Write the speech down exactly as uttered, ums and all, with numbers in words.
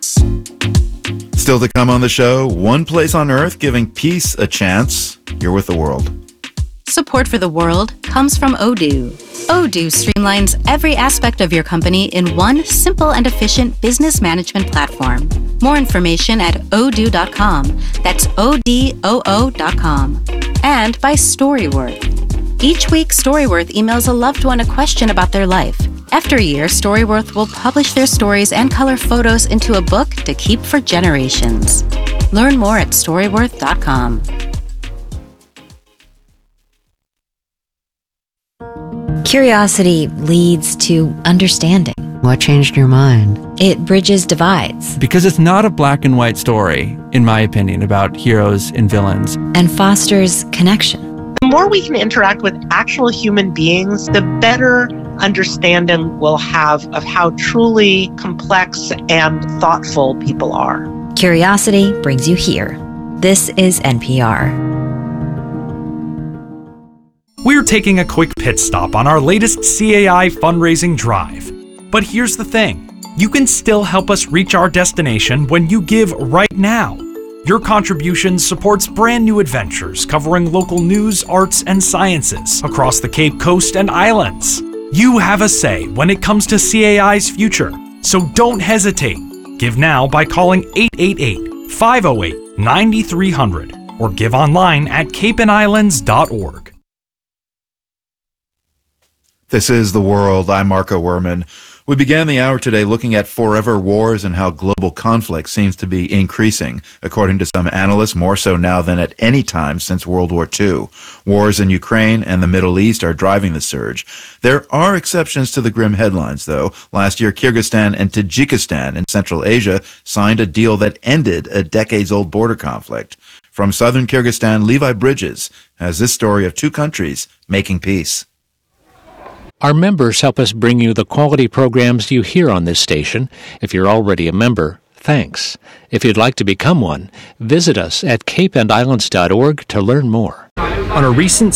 Still to come on the show, one place on Earth giving peace a chance. You're with the world. Support for the world comes from Odoo. Odoo streamlines every aspect of your company in one simple and efficient business management platform. More information at odoo dot com. That's O D O O dot com. And by Storyworth. Each week, Storyworth emails a loved one a question about their life. After a year, Storyworth will publish their stories and color photos into a book to keep for generations. Learn more at storyworth dot com. Curiosity leads to understanding. What changed your mind? It bridges divides. Because it's not a black and white story, in my opinion, about heroes and villains. And fosters connection. The more we can interact with actual human beings, the better understanding we'll have of how truly complex and thoughtful people are. Curiosity brings you here. This is N P R. We're taking a quick pit stop on our latest C A I fundraising drive. But here's the thing, you can still help us reach our destination when you give right now. Your contribution supports brand new adventures covering local news, arts, and sciences across the Cape Coast and islands. You have a say when it comes to C A I's future, so don't hesitate. Give now by calling eight eight eight, five oh eight, nine three hundred or give online at cape and islands dot org. This is The World. I'm Marco Werman. We began the hour today looking at forever wars and how global conflict seems to be increasing, according to some analysts, more so now than at any time since World War Two. Wars in Ukraine and the Middle East are driving the surge. There are exceptions to the grim headlines, though. Last year, Kyrgyzstan and Tajikistan in Central Asia signed a deal that ended a decades-old border conflict. From southern Kyrgyzstan, Levi Bridges has this story of two countries making peace. Our members help us bring you the quality programs you hear on this station. If you're already a member, thanks. If you'd like to become one, visit us at cape and islands dot org to learn more. On a recent